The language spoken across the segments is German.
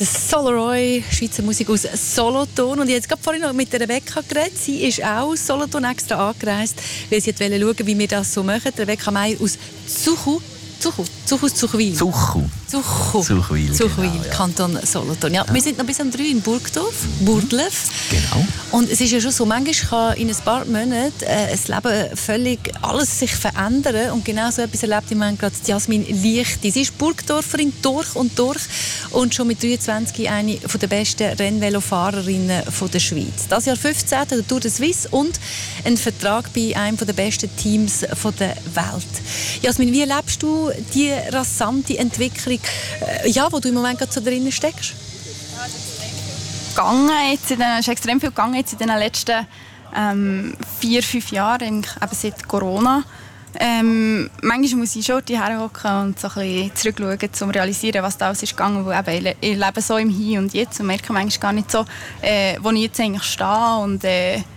Der Solaroy, Schweizer Musik aus Solothurn. Und ich habe jetzt gerade vorhin noch mit der Rebecca geredet. Sie ist auch aus Solothurn extra angereist, weil sie wollte schauen, wie wir das so machen. Rebecca Meier aus Zuchwil, Genau, ja. Kanton Solothurn. Ja, wir sind noch bis um 3 in Burgdorf, Burgdorf. Genau. Und es ist ja schon so, manchmal kann in ein paar Monaten das Leben völlig alles sich verändern. Und genau so etwas erlebt im Moment gerade Jasmin Lichti. Sie ist Burgdorferin durch und durch und schon mit 23 eine der besten Rennvelofahrerinnen der Schweiz. Das Jahr 15. der Tour de Suisse und ein Vertrag bei einem der besten Teams der Welt. Jasmin, wie erlebst du die rasante Entwicklung, wo du im Moment gerade so drin steckst? Es ist extrem viel gegangen jetzt in den letzten 4-5 Jahren, eben seit Corona. Manchmal muss ich schon herhocken und so ein bisschen zurückschauen, um zu realisieren, was da alles ist gegangen. Weil eben, ich lebe so im Hier und Jetzt und merke manchmal gar nicht so, wo ich jetzt eigentlich stehe und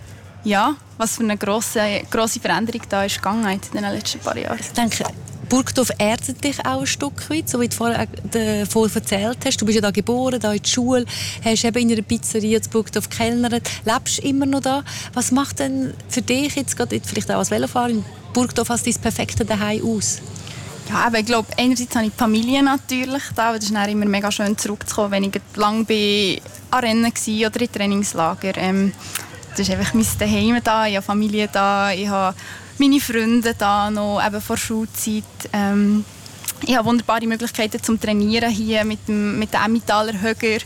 was für eine grosse Veränderung da ist gegangen in den letzten paar Jahren. Ich denke, Burgdorf erdet dich auch ein Stück weit, so wie du vorher erzählt hast. Du bist ja da geboren, da in der Schule, hast eben in einer Pizzeria in Burgdorf gekellnert, lebst immer noch da. Was macht denn für dich jetzt gerade vielleicht auch als Velofahrer in Burgdorf als dein perfekte Daheim aus? Ja, aber ich glaube, einerseits habe ich die Familie natürlich da, aber es ist dann immer mega schön zurückzukommen, wenn ich lange an Rennen war oder in Trainingslager. Das ist einfach mein Zuhause da, ich habe Familie da, ich habe meine Freunde da noch, eben vor Schulzeit. Ich habe wunderbare Möglichkeiten zum Trainieren hier mit dem Emmentaler Höger.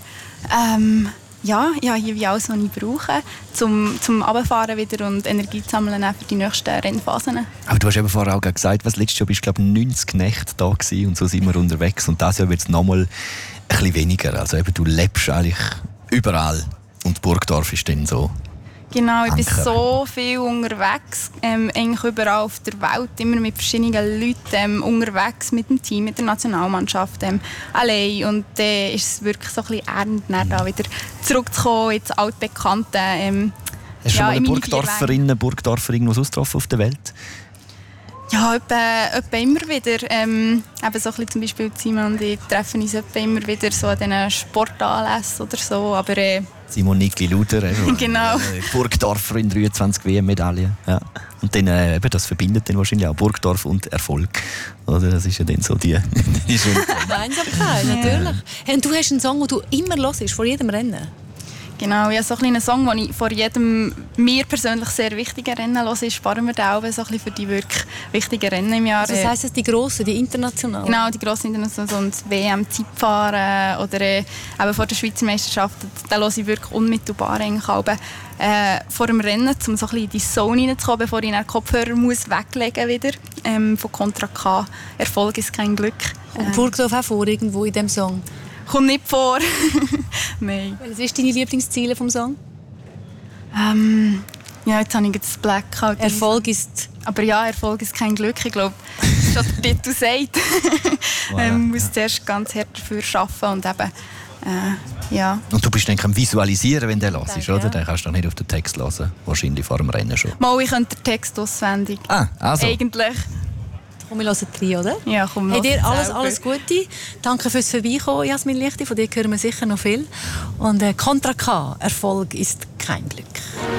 Ich habe hier wie alles, was ich brauche, zum Runterfahren wieder und Energie zu sammeln für die nächsten Rennphasen. Aber du hast eben vorher auch gesagt, letztes Jahr bist du, glaube ich, 90 Nächte da gewesen und so sind wir unterwegs. Und dieses Jahr wird es nochmal ein bisschen weniger. Also eben, du lebst eigentlich überall und Burgdorf ist dann so. Genau, ich bin so viel unterwegs, eigentlich überall auf der Welt, immer mit verschiedenen Leuten unterwegs, mit dem Team, mit der Nationalmannschaft, allein. Und dann ist es wirklich so ein bisschen ernst, da wieder zurückzukommen ins Altbekannte. Hast du schon mal eine Burgdorferin was ausgetroffen auf der Welt? Ja, etwa immer wieder. Eben so ein bisschen zum Beispiel Simon und ich treffen uns etwa immer wieder so an diesen Sportanlässen oder so. Aber, Simon Nigli-Luder, genau. Burgdorfer in 23 WM-Medaillen. Ja. Und dann, eben, das verbindet dann wahrscheinlich auch Burgdorf und Erfolg. Oder? Das ist ja dann so die Einsamkeit, natürlich. Hey, und du hast einen Song, den du immer hörst, vor jedem Rennen. Genau, ja, so ein Song, den ich vor jedem mir persönlich sehr wichtigen Rennen höre, sparen wir da auch so ein für die wirklich wichtigen Rennen im Jahr. Also das heisst, die grossen, die internationalen? Genau, die grossen internationalen und WM-Zeitfahren oder eben vor der Schweizer Meisterschaft, da höre ich wirklich unmittelbar eigentlich auch, vor dem Rennen, um so ein bisschen in die Zone reinzukommen, bevor ich den Kopfhörer weglegen muss wieder. Von Contra K. Erfolg ist kein Glück. Und Burgdorf auch vor irgendwo in diesem Song? Kommt nicht vor. Nein. Was sind deine Lieblingsziele vom Song? Ja, jetzt habe ich das Blackout. Erfolg ist... Aber ja, Erfolg ist kein Glück. Ich glaube, das ist der Titel sagt. Man muss zuerst ganz hart dafür arbeiten und eben, ja. Und du bist dann am Visualisieren, wenn du hörst, oder? Dann kannst du nicht auf den Text hören. Wahrscheinlich vor dem Rennen schon. Mal, ich könnte den Text auswendig. Also. Eigentlich. Komm, wir hören rein, oder? Ja, komm, hey, dir alles Gute. Danke fürs Vorbeikommen, Jasmin Lichti. Von dir hören wir sicher noch viel. Und Contra K, Erfolg ist kein Glück.